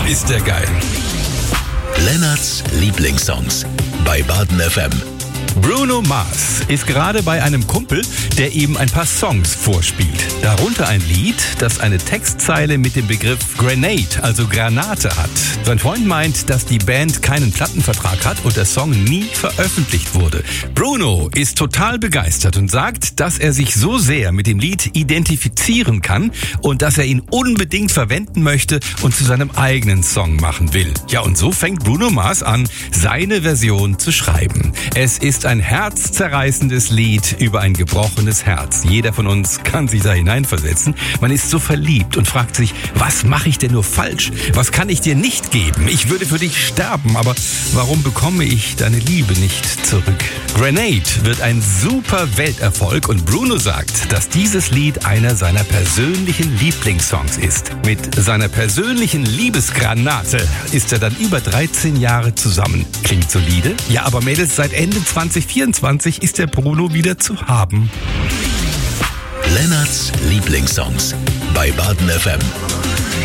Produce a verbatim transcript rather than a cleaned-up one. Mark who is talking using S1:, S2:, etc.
S1: ist der geil.
S2: Lennarts Lieblingssongs bei Baden F M.
S1: Bruno Mars ist gerade bei einem Kumpel, der ihm ein paar Songs vorspielt. Darunter ein Lied, das eine Textzeile mit dem Begriff Grenade, also Granate hat. Sein Freund meint, dass die Band keinen Plattenvertrag hat und der Song nie veröffentlicht wurde. Bruno ist total begeistert und sagt, dass er sich so sehr mit dem Lied identifizieren kann und dass er ihn unbedingt verwenden möchte und zu seinem eigenen Song machen will. Ja, und so fängt Bruno Mars an, seine Version zu schreiben. Es ist ein herzzerreißendes Lied über ein gebrochenes Herz. Jeder von uns kann sich da hineinversetzen. Man ist so verliebt und fragt sich, was mache ich denn nur falsch? Was kann ich dir nicht geben? Ich würde für dich sterben, aber warum bekomme ich deine Liebe nicht zurück? Grenade wird ein super Welterfolg und Bruno sagt, dass dieses Lied einer seiner persönlichen Lieblingssongs ist. Mit seiner persönlichen Liebesgranate ist er dann über dreizehn Jahre zusammen. Klingt solide? Ja, aber Mädels, seit Ende zwanzig vierundzwanzig ist der Bruno wieder zu haben.
S2: Lennarts Lieblingssongs bei Baden F M.